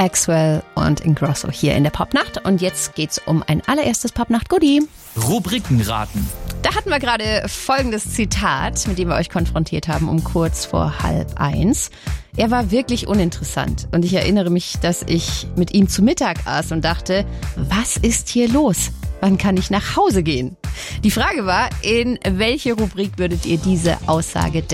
Axwell und Ingrosso hier in der Popnacht. Und jetzt geht's um ein allererstes Popnacht-Goodie. Rubrikenraten. Da hatten wir gerade folgendes Zitat, mit dem wir euch konfrontiert haben, um kurz vor 12:30. Er war wirklich uninteressant und ich erinnere mich, dass ich mit ihm zu Mittag aß und dachte, was ist hier los? Wann kann ich nach Hause gehen? Die Frage war, in welche Rubrik würdet ihr diese Aussage